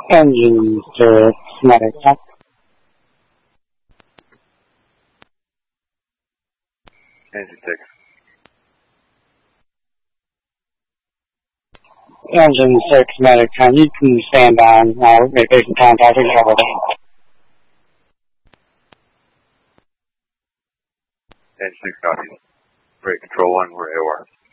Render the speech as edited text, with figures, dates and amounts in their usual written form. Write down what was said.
Engine 6, Medic. Engine 6. Engine 6, Medic. You can stand by. Vacation contact is over there. Engine 6 copies. Break control 1, we're AOR.